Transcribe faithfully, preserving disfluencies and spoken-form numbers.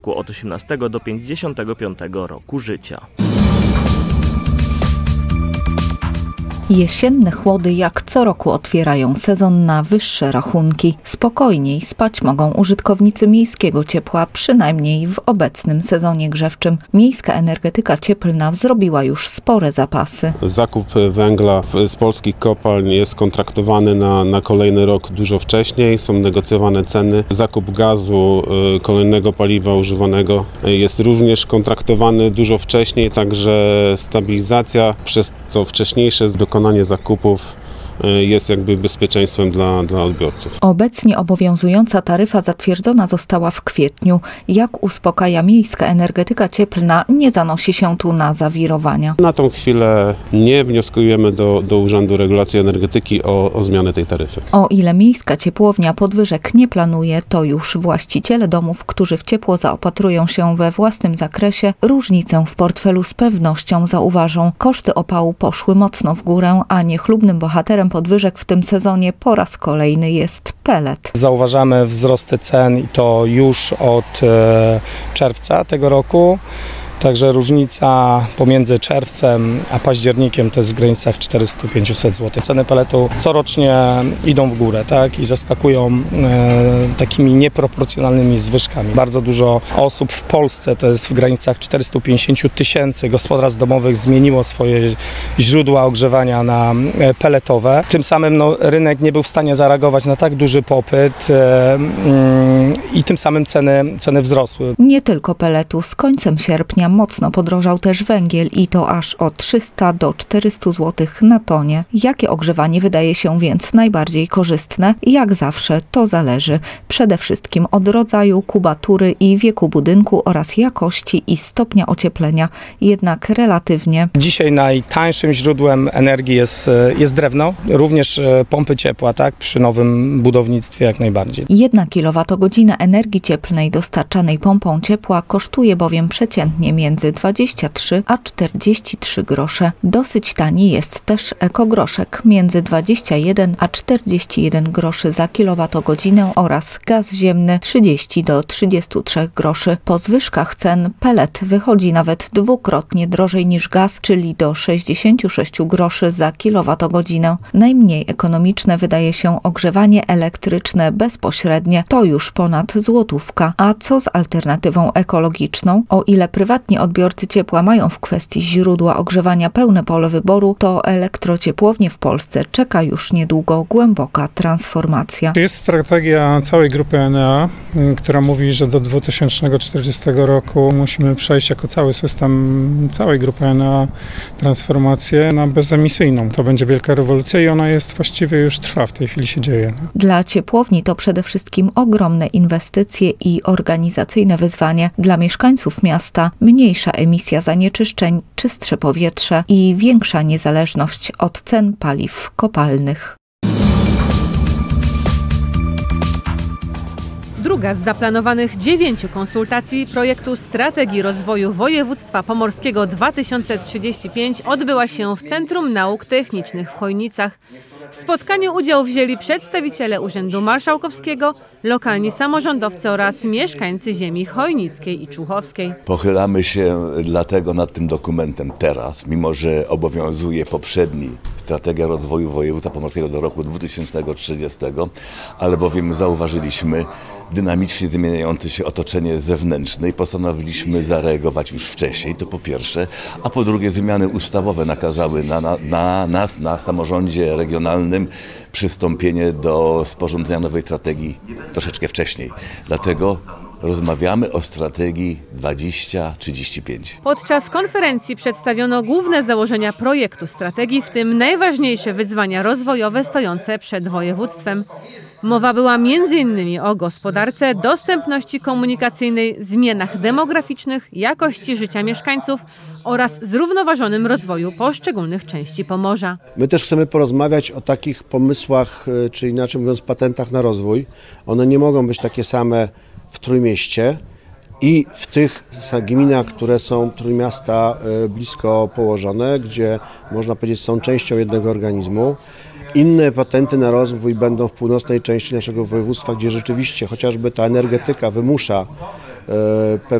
od osiemnastego do pięćdziesiątego piątego roku życia. Jesienne chłody jak co roku otwierają sezon na wyższe rachunki. Spokojniej spać mogą użytkownicy miejskiego ciepła, przynajmniej w obecnym sezonie grzewczym. Miejska energetyka cieplna zrobiła już spore zapasy. Zakup węgla z polskich kopalń jest kontraktowany na, na kolejny rok dużo wcześniej, są negocjowane ceny. Zakup gazu, kolejnego paliwa używanego jest również kontraktowany dużo wcześniej, także stabilizacja przez to wcześniejsze dokonanie zakupów jest jakby bezpieczeństwem dla, dla odbiorców. Obecnie obowiązująca taryfa zatwierdzona została w kwietniu. Jak uspokaja miejska energetyka cieplna, nie zanosi się tu na zawirowania. Na tą chwilę nie wnioskujemy do, do Urzędu Regulacji Energetyki o, o zmianę tej taryfy. O ile miejska ciepłownia podwyżek nie planuje, to już właściciele domów, którzy w ciepło zaopatrują się we własnym zakresie, różnicę w portfelu z pewnością zauważą. Koszty opału poszły mocno w górę, a niechlubnym bohaterem podwyżek w tym sezonie po raz kolejny jest pelet. Zauważamy wzrosty cen i to już od czerwca tego roku. Także różnica pomiędzy czerwcem a październikiem to jest w granicach czterysta do pięciuset złotych. Ceny peletu corocznie idą w górę, tak, i zaskakują e, takimi nieproporcjonalnymi zwyżkami. Bardzo dużo osób w Polsce, to jest w granicach czterysta pięćdziesiąt tysięcy gospodarstw domowych, zmieniło swoje źródła ogrzewania na peletowe. Tym samym no, rynek nie był w stanie zareagować na tak duży popyt e, mm, i tym samym ceny, ceny wzrosły. Nie tylko peletu. Z końcem sierpnia mocno podrożał też węgiel i to aż o trzysta do czterystu złotych na tonie. Jakie ogrzewanie wydaje się więc najbardziej korzystne? Jak zawsze to zależy przede wszystkim od rodzaju, kubatury i wieku budynku oraz jakości i stopnia ocieplenia. Jednak relatywnie. Dzisiaj najtańszym źródłem energii jest, jest drewno, również pompy ciepła, tak, przy nowym budownictwie jak najbardziej. Jedna kilowatogodzina energii cieplnej dostarczanej pompą ciepła kosztuje bowiem przeciętnie między dwadzieścia trzy a czterdzieści trzy grosze. Dosyć tani jest też ekogroszek między dwadzieścia jeden a czterdzieści jeden groszy za kilowatogodzinę oraz gaz ziemny trzydzieści do trzydziestu trzech groszy. Po zwyżkach cen pelet wychodzi nawet dwukrotnie drożej niż gaz, czyli do sześćdziesięciu sześciu groszy za kilowatogodzinę. Najmniej ekonomiczne wydaje się ogrzewanie elektryczne bezpośrednie. To już ponad złotówka. A co z alternatywą ekologiczną? O ile prywatni odbiorcy ciepła mają w kwestii źródła ogrzewania pełne pole wyboru, to elektrociepłownie w Polsce czeka już niedługo głęboka transformacja. Jest strategia całej grupy Enea, która mówi, że do dwa tysiące czterdziestego roku musimy przejść jako cały system całej grupy Enea transformację na bezemisyjną. To będzie wielka rewolucja i ona jest właściwie już trwa, w tej chwili się dzieje. Dla ciepłowni to przede wszystkim ogromne inwestycje i organizacyjne wyzwanie. Dla mieszkańców miasta mniejsza emisja zanieczyszczeń, czystsze powietrze i większa niezależność od cen paliw kopalnych. Druga z zaplanowanych dziewięciu konsultacji projektu Strategii Rozwoju Województwa Pomorskiego dwa tysiące trzydzieści pięć odbyła się w Centrum Nauk Technicznych w Chojnicach. W spotkaniu udział wzięli przedstawiciele Urzędu Marszałkowskiego, lokalni samorządowcy oraz mieszkańcy ziemi chojnickiej i człuchowskiej. Pochylamy się dlatego nad tym dokumentem teraz, mimo że obowiązuje poprzedni Strategia Rozwoju Województwa Pomorskiego do roku dwa tysiące trzydziestego, ale bowiem zauważyliśmy dynamicznie zmieniające się otoczenie zewnętrzne i postanowiliśmy zareagować już wcześniej, to po pierwsze, a po drugie zmiany ustawowe nakazały na, na, na nas, na samorządzie regionalnym przystąpienie do sporządzenia nowej strategii troszeczkę wcześniej. Dlatego rozmawiamy o strategii dwadzieścia trzydzieści pięć. Podczas konferencji przedstawiono główne założenia projektu strategii, w tym najważniejsze wyzwania rozwojowe stojące przed województwem. Mowa była między innymi o gospodarce, dostępności komunikacyjnej, zmianach demograficznych, jakości życia mieszkańców oraz zrównoważonym rozwoju poszczególnych części Pomorza. My też chcemy porozmawiać o takich pomysłach, czy inaczej mówiąc patentach na rozwój. One nie mogą być takie same w Trójmieście i w tych gminach, które są Trójmiasta blisko położone, gdzie można powiedzieć są częścią jednego organizmu. Inne patenty na rozwój będą w północnej części naszego województwa, gdzie rzeczywiście chociażby ta energetyka wymusza e,